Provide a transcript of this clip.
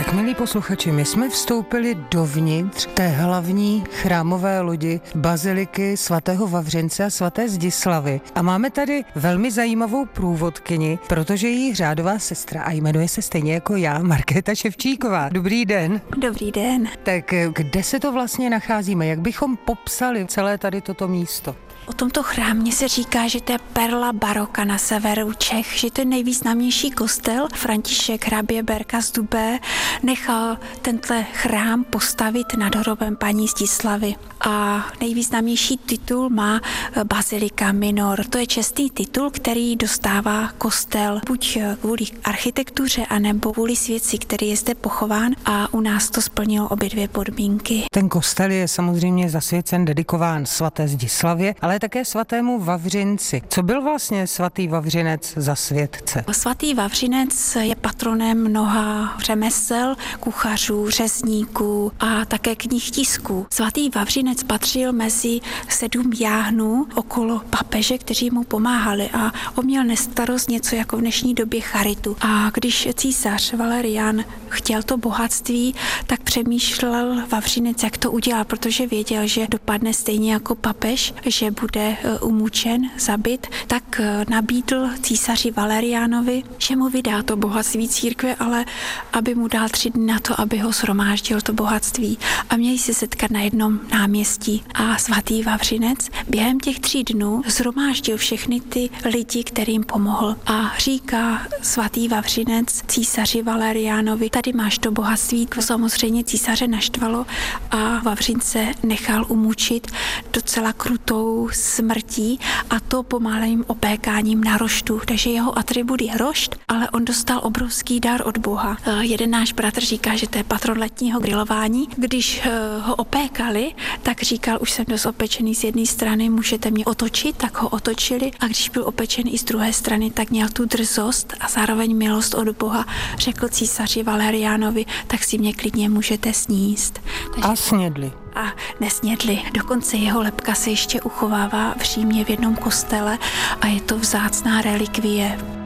Tak milí posluchači, my jsme vstoupili dovnitř té hlavní chrámové lodi baziliky svatého Vavřince a svaté Zdislavy. A máme tady velmi zajímavou průvodkyni, protože její řádová sestra a jmenuje se stejně jako já, Markéta Ševčíková. Dobrý den. Dobrý den. Tak kde se to vlastně nacházíme? Jak bychom popsali celé tady toto místo? O tomto chrámě se říká, že to je perla baroka na severu Čech, že to je nejvýznamnější kostel. František hrabě Berka z Dubé nechal tento chrám postavit nad hrobem paní Zdislavy. A nejvýznamnější titul má Bazilika Minor. To je čestný titul, který dostává kostel buď kvůli architektuře, anebo kvůli světci, který je zde pochován, a u nás to splnilo obě dvě podmínky. Ten kostel je samozřejmě zasvěcen, dedikován svaté Zdislavě, ale také svatému Vavřinci. Co byl vlastně svatý Vavřinec za světce? Svatý Vavřinec je patronem mnoha řemesel, kuchařů, řezníků a také knihtisků. Svatý Vavřinec patřil mezi 7 jáhnů okolo papeže, kteří mu pomáhali, a on měl na starost něco jako v dnešní době charitu. A když císař Valerian chtěl to bohatství, tak přemýšlel Vavřinec, jak to udělal, protože věděl, že dopadne stejně jako papež, že bude umučen, zabit, tak nabídl císaři Valerianovi, že mu vydá to bohatství církve, ale aby mu dal 3 dny na to, aby ho shromáždil to bohatství. A měli se setkat na jednom náměstí. A svatý Vavřinec během těch 3 dnů shromáždil všechny ty lidi, kterým pomohl. A říká svatý Vavřinec císaři Valerianovi: tady máš to bohatství. Samozřejmě císaře naštvalo a Vavřince nechal umučit docela krutou smrtí, a to pomalým opékáním na roštu. Takže jeho atribut je rošt, ale on dostal obrovský dar od Boha. Jeden náš bratr říká, že to je patron letního grilování. Když ho opékali, tak říkal: už jsem dost opečený z jedné strany, můžete mě otočit, tak ho otočili, a když byl opečen i z druhé strany, tak měl tu drzost a zároveň milost od Boha. Řekl císaři Valerianovi: tak si mě klidně můžete sníst. A snědli. A nesnědli. Dokonce jeho lebka se ještě uchovává v Římě v jednom kostele a je to vzácná relikvie.